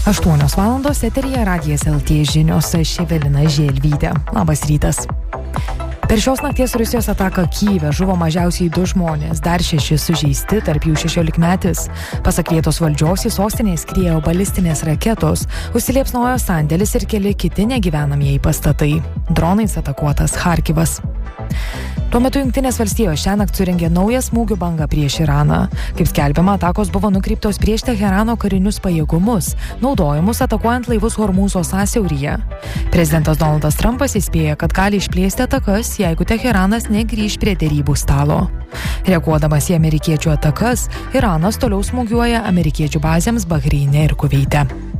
8 valandos eteryje Radijas LT žinios, aš Evelina Želvytė. Labas rytas. Per šios nakties Rusijos ataką Kyjive žuvo mažiausiai 2 žmonės, dar 6 sužeisti, tarp jų 16-metis. Pasak vietos valdžios į sostinę skriejo balistinės raketos, užsiliepsnojo sandėlis ir keli kiti negyvenamieji pastatai. Dronais atakuotas Charkivas. Tuo metu Jungtinės valstijos šiąnakt surengė naują smūgių bangą prieš Iraną. Kaip skelbiama, atakos buvo nukreiptos prieš Teherano karinius pajėgumus, naudojamus atakuojant laivus Hormūzo sąsiauryje. Prezidentas Donaldas Trumpas įspėja, kad gali išplėsti atakas, jeigu Teheranas negrįš prie derybų stalo. Reaguodamas į amerikiečių atakas, Iranas toliau smūgiuoja amerikiečių bazėms Bahreine ir Kuveite.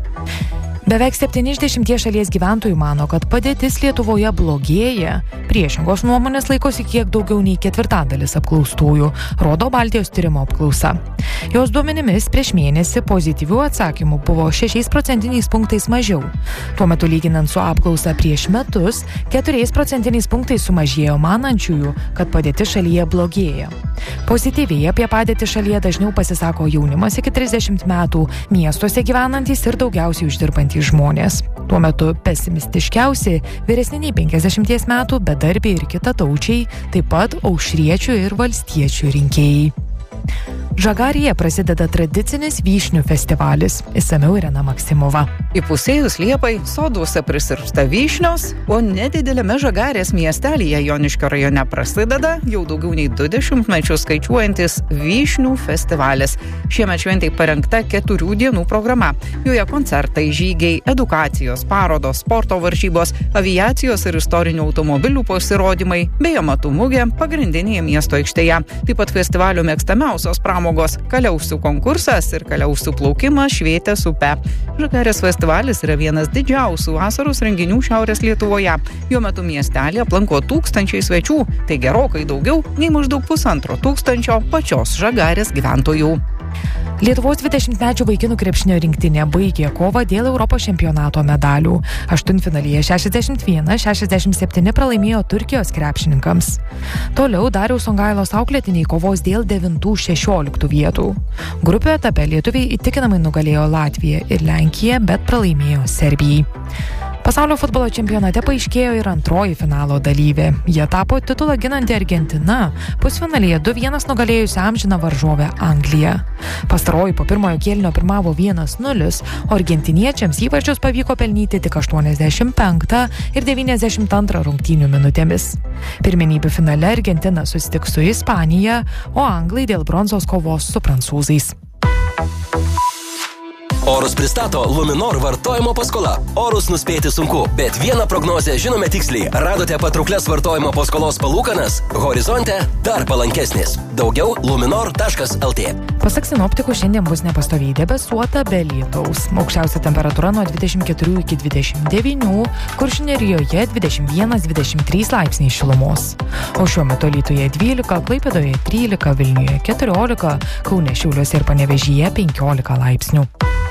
Beveik 7 iš 10 šalies gyventojų mano, kad padėtis Lietuvoje blogėja. Priešingos nuomonės laikosi kiek daugiau nei 1/4 apklaustųjų, rodo Baltijos tyrimo apklausa. Jos duomenimis prieš mėnesį pozityvių atsakymų buvo 6 procentiniais punktais mažiau. Tuo metu lyginant su apklausa prieš metus, 4 procentiniais punktais sumažėjo manančiųjų, kad padėtis šalyje blogėja. Pozityviai apie padėtį šalyje dažniau pasisako jaunimas iki 30 metų, miestuose gyvenantys ir daugiausiai uždirbantys žmonės. Tuo metu pesimistiškiausi vyresni nei 50 metų, bedarbiai ir kitataučiai, taip pat aušriečių ir valstiečių rinkėjai. Žagarėje prasideda tradicinis vyšnių festivalis. Išsamiau Irena Maksimova. Įpusėjus liepai soduose prisirpsta vyšnios, o nedidelėme Žagarės miestelyje Joniškio rajone prasideda jau daugiau nei 20 mečius skaičiuojantis vyšnių festivalis. Šiemet šventei parengta 4 dienų programa. Joje koncertai, žygiai, edukacijos, parodos, sporto varžybos, aviacijos ir istorinių automobilių pasirodymai, bei amatų mugė pagrindinėje miesto aikštėje. Taip pat festivalio mėgstamiausios pramogos kaliausių konkursas ir kaliausių plaukimas Švietės upe. Žagarės festivalis yra vienas didžiausių vasaros renginių Šiaurės Lietuvoje. Jo metu miestelį aplanko tūkstančiai svečių, tai gerokai daugiau nei maždaug 1,5 pačios Žagarės gyventojų. Lietuvos 20-mečių vaikinų krepšinio rinktinė baigė kovą dėl Europos čempionato medalių. Aštuntfinalyje 61-67 pralaimėjo Turkijos krepšininkams. Toliau Dariaus Songailos auklėtiniai kovos dėl 9-16 vietų. Grupių etape lietuviai įtikinamai nugalėjo Latviją ir Lenkiją, bet pralaimėjo Serbijai. Pasaulio futbolo čempionate paaiškėjo ir antroji finalo dalyvė. Jie tapo titulą ginanti Argentina, pusfinalyje 2-1 nugalėjusi amžiną varžovę Angliją. Pastaroji po pirmojo kėlinio pirmavo 1-0, o argentiniečiams įvarčius pavyko pelnyti tik 85 ir 92 rungtynių minutėmis. Pirmenybių finale Argentina susitiks su Ispanija, o anglai dėl bronzos kovos su prancūzais. Orus pristato Luminor vartojimo paskola. Orus nuspėti sunku, bet vieną prognozę žinome tiksliai. Radote patrauklias vartojimo paskolos palūkanas? Horizonte dar palankesnis. Daugiau luminor.lt. Pasak sinoptikų, šiandien bus nepastoviai debesuota be lietaus. Aukščiausia temperatūra nuo 24 iki 29, Kuršių nerijoje 21-23 laipsniai šilumos. O šiuo metu Alytuje 12, Klaipėdoje 13, Vilniuje 14, Kaune, Šiauliuose ir Panevėžyje 15 laipsnių.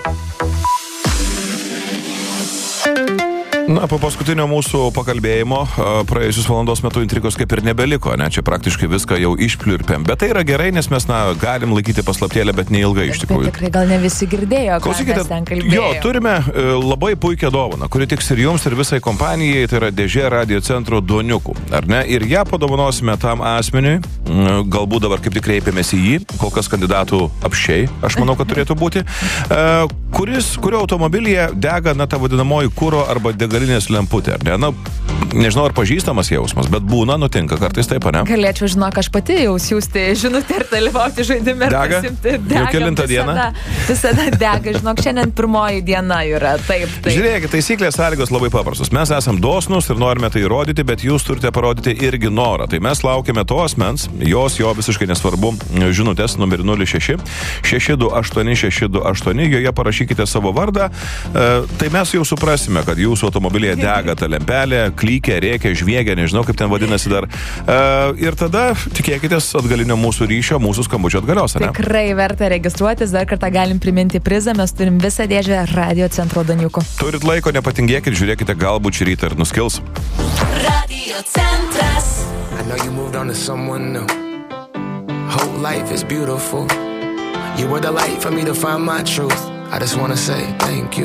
Na, po paskutinio mūsų pakalbėjimo praėjusius valandos metu intrigos kaip ir nebeliko, ne? Čia praktiškai viską jau išpliurpėm. Bet tai yra gerai, nes mes, galim laikyti paslaptėlę, bet neilgai iš tikrųjų. Bet tikrai gal ne visi girdėjo, ką mes ten kalbėjome. Jo, turime labai puikią dovaną, kuri tiks ir jums, ir visai kompanijai, tai yra dėžė Radio centro duoniukų, ar ne? Ir ją padovanosime tam asmeniui, galbūt dabar kaip tik kreipiamės į jį, kol kas kandidatų apsčiai, aš manau, kad turėtų būti, kurio automobilyje dega, ta vadinamoji kuro arba degalinės lemputė, ar ne? Nežinau, ar pažįstamas jausmas, bet būna, nutinka kartais taip, ne? Galėčiau, žinok, aš pati jau siųsti žinutę ir dalyvauti žaidime. Dega? Jau kelintą dieną? Visada dega, žinok, šiandien pirmoji diena yra, taip. Žiūrėkit, taisyklės sąlygos labai paprastos. Mes esam dosnus ir norime tai įrodyti, bet jūs turite parodyti irgi norą. Tai mes laukiame to asmens, jo visiškai nesvarbu, žinutės numerį 06 628 628, joje parašykite savo vardą, tai mes jau suprasime, kad jūsų automobilyje dega ta lempelė, klykia, rėkia, žviegia, nežinau kaip ten vadinasi dar. Ir tada tikėkitės atgalinio mūsų ryšio, mūsų skambučio atgalios, ne? Tikrai verta registruotis, dar kartą galim priminti prizą, mes turim visą dėžę Radio centro duoniukų. Turit laiko, nepatingėkit, žiūrėkite, galbūt šį rytą ir nuskils. Radio centras. I know you moved on to someone new. Whole life is beautiful. You were the light for me to find my truth. I just wanna say thank you.